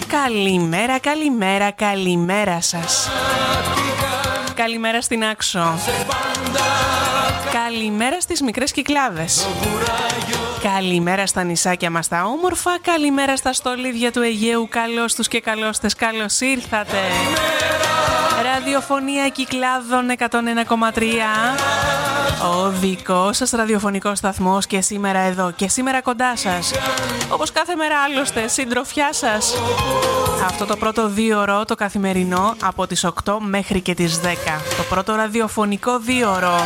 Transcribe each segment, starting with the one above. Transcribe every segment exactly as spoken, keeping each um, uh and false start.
Καλημέρα, καλημέρα, καλημέρα σας. Καλημέρα στην Άξο. Καλημέρα στις μικρές Κυκλάδες. Καλημέρα στα νησάκια μας τα όμορφα. Καλημέρα στα στολίδια του Αιγαίου. Καλώς τους και καλώς τες, καλώς ήρθατε. Ραδιοφωνία Κυκλάδων εκατόν ένα κόμμα τρία. Ο δικός σας ραδιοφωνικός σταθμός και σήμερα εδώ και σήμερα κοντά σας. Όπως κάθε μέρα άλλωστε, συντροφιά σας. Αυτό το πρώτο δίωρο, το καθημερινό, από τις οκτώ μέχρι και τις δέκα. Το πρώτο ραδιοφωνικό δίωρο.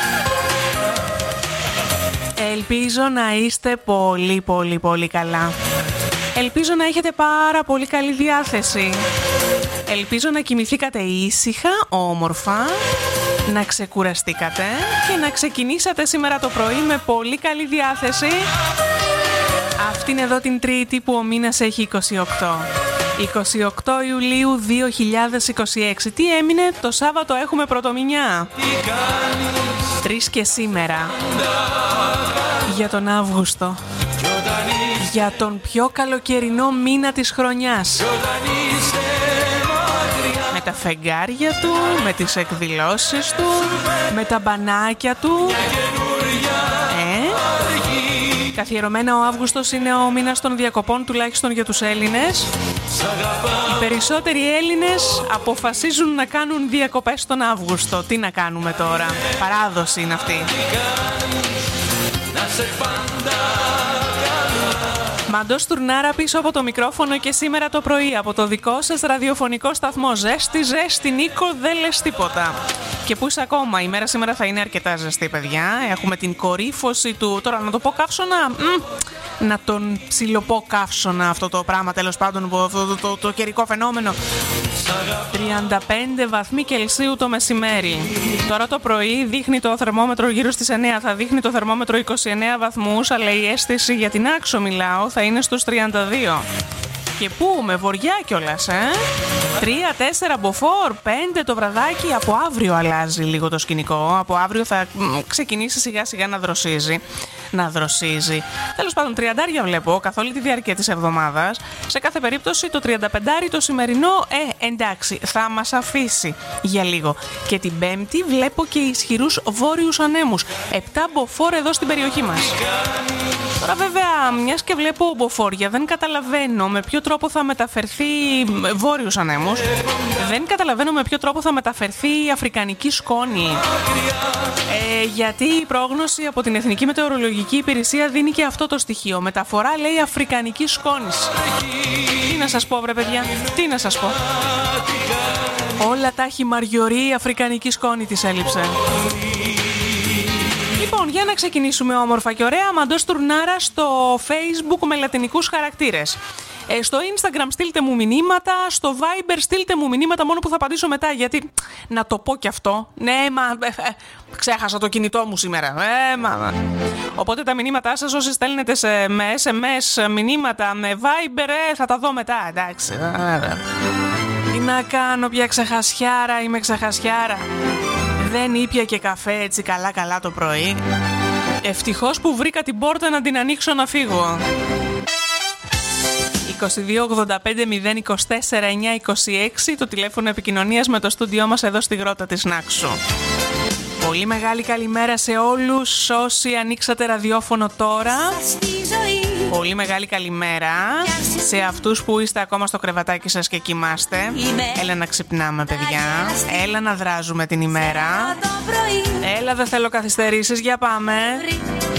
Ελπίζω να είστε πολύ πολύ πολύ καλά. Ελπίζω να έχετε πάρα πολύ καλή διάθεση. Ελπίζω να κοιμηθήκατε ήσυχα, όμορφα, να ξεκουραστήκατε και να ξεκινήσατε σήμερα το πρωί με πολύ καλή διάθεση. Αυτήν εδώ την Τρίτη που ο μήνας έχει είκοσι οκτώ. είκοσι οκτώ Ιουλίου δύο χιλιάδες είκοσι έξι. Τι έμεινε, το Σάββατο έχουμε πρωτομηνιά. Τρεις και σήμερα. Για τον Αύγουστο. Για τον πιο καλοκαιρινό μήνα της χρονιάς. Με τα φεγγάρια του, με τις εκδηλώσεις του, με τα μπανάκια του. Ε, καθιερωμένα ο Αύγουστος είναι ο μήνας των διακοπών, τουλάχιστον για τους Έλληνες. Οι περισσότεροι Έλληνες αποφασίζουν να κάνουν διακοπές τον Αύγουστο. Τι να κάνουμε τώρα, παράδοση είναι αυτή. Μαντός Τουρνάρα πίσω από το μικρόφωνο και σήμερα το πρωί από το δικό σας ραδιοφωνικό σταθμό. Ζέστη, ζέστη, Νίκο, δεν λες τίποτα. Και πού είσαι ακόμα, η μέρα σήμερα θα είναι αρκετά ζεστή, παιδιά. Έχουμε την κορύφωση του, τώρα να το πω καύσωνα, μ, να τον ψιλοπώ καύσωνα αυτό το πράγμα, τέλος πάντων, αυτό το, το, το, το καιρικό φαινόμενο. τριάντα πέντε βαθμοί Κελσίου το μεσημέρι. Τώρα το πρωί δείχνει το θερμόμετρο γύρω στις εννέα, θα δείχνει το θερμόμετρο είκοσι εννέα βαθμούς, αλλά η αίσθηση για την Άξο μιλάω θα είναι στους τριάντα δύο. Και πού, με βορειά κιόλας, ε? τρία τέσσερα μποφόρ, πέντε το βραδάκι. Από αύριο αλλάζει λίγο το σκηνικό. Από αύριο θα ξεκινήσει σιγά σιγά να δροσίζει. Να δροσίζει. Τέλος πάντων, τριαντάρια βλέπω καθ' όλη τη διάρκεια της εβδομάδας. Σε κάθε περίπτωση το τριάντα πέντε το σημερινό, ε, εντάξει, θα μας αφήσει για λίγο. Και την Πέμπτη βλέπω και ισχυρούς βόρειους ανέμους. επτά μποφόρ εδώ στην περιοχή μας. Τώρα βέβαια, μιας και βλέπω μποφόρια, δεν καταλαβαίνω με ποιο τρόπο θα μεταφερθεί βόρειους ανέμους. Δεν καταλαβαίνω με ποιο τρόπο θα μεταφερθεί η αφρικανική σκόνη. Ε, γιατί η πρόγνωση από την Εθνική Μετεωρολογική Υπηρεσία δίνει και αυτό το στοιχείο. Μεταφορά, λέει, αφρικανική σκόνης. Τι να σας πω, βρε παιδιά, τι να σας πω. Όλα τα έχει Μαριωρή, η αφρικανική σκόνη της έλειψε. Λοιπόν, για να ξεκινήσουμε όμορφα και ωραία, Μαντός Τουρνάρα στο Facebook με λατινικούς χαρακτήρες. Ε, στο Instagram στείλτε μου μηνύματα, στο Viber στείλτε μου μηνύματα, μόνο που θα απαντήσω μετά, γιατί να το πω κι αυτό. Ναι, μα ε, ε, ξέχασα το κινητό μου σήμερα. Ε, μα, μα. Οπότε τα μηνύματά σας όσοι στέλνετε σε, με ες εμ ες μηνύματα, με Viber, ε, θα τα δω μετά, εντάξει. Τι να κάνω πια, ξεχασιάρα, είμαι ξεχασιάρα. Δεν ήπια και καφέ έτσι καλά καλά το πρωί. Ευτυχώς που βρήκα την πόρτα να την ανοίξω να φύγω. είκοσι δύο ογδόντα πέντε μηδέν είκοσι τέσσερα εννιακόσια είκοσι έξι το τηλέφωνο επικοινωνίας με το στούντιό μας εδώ στη Γρότα της Νάξου. Πολύ μεγάλη καλημέρα σε όλους όσοι ανοίξατε ραδιόφωνο τώρα. Πολύ μεγάλη καλημέρα σε αυτούς που είστε ακόμα στο κρεβατάκι σας και κοιμάστε. Έλα να ξυπνάμε, παιδιά. Έλα να δράζουμε την ημέρα. Έλα, δεν θέλω καθυστερήσεις, για πάμε.